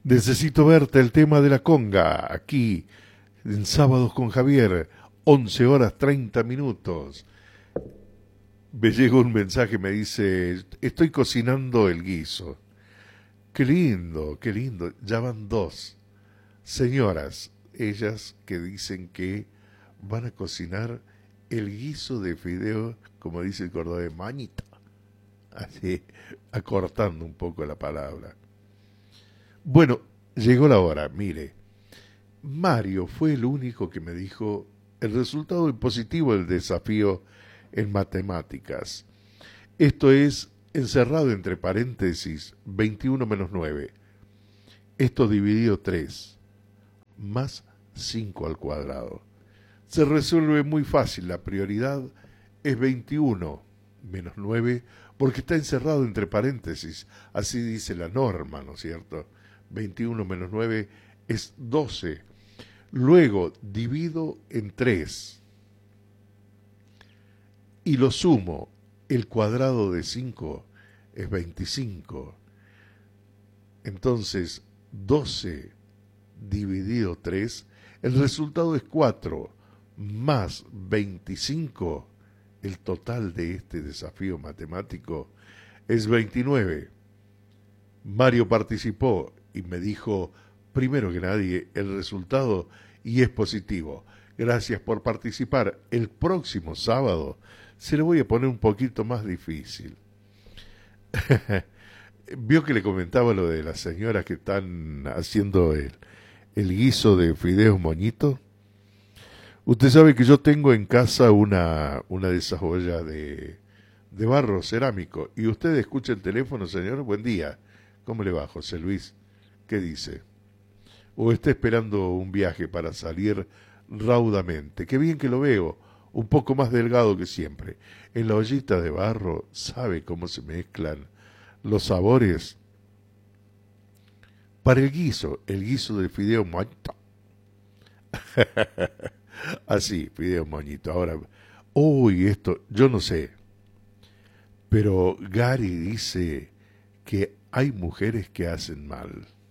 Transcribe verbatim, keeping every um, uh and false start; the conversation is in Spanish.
Necesito verte, el tema de la conga, aquí en Sábados con Javier, once horas treinta minutos. Me llega un mensaje, me dice, estoy cocinando el guiso. Qué lindo, qué lindo, ya van dos señoras, ellas que dicen que van a cocinar el guiso de fideo, como dice el cordobés, mañita, así, acortando un poco la palabra. Bueno, llegó la hora, mire, Mario fue el único que me dijo el resultado positivo del desafío en matemáticas. Esto es encerrado entre paréntesis veintiuno menos nueve. Esto dividido tres más cinco al cuadrado. Se resuelve muy fácil, la prioridad es veintiuno menos nueve porque está encerrado entre paréntesis, así dice la norma, ¿no es cierto? veintiuno menos nueve es doce. Luego divido en tres y lo sumo. El cuadrado de cinco es veinticinco. Entonces, doce dividido tres, el resultado es cuatro, más veinticinco, el total de este desafío matemático es veintinueve. Mario participó y me dijo, primero que nadie, el resultado y es positivo. Gracias por participar. El próximo sábado se lo voy a poner un poquito más difícil. Vio que le comentaba lo de las señoras que están haciendo el, el guiso de fideos moñito. Usted sabe que yo tengo en casa una, una de esas ollas de, de barro cerámico. Y usted escucha el teléfono, señor. Buen día. ¿Cómo le va, José Luis? ¿Qué dice? O está esperando un viaje para salir raudamente. Qué bien que lo veo, un poco más delgado que siempre. En la ollita de barro, ¿sabe cómo se mezclan los sabores? Para el guiso, el guiso del fideo moñito. Así, fideo moñito. Ahora, uy, esto, yo no sé. Pero Gary dice que hay mujeres que hacen mal.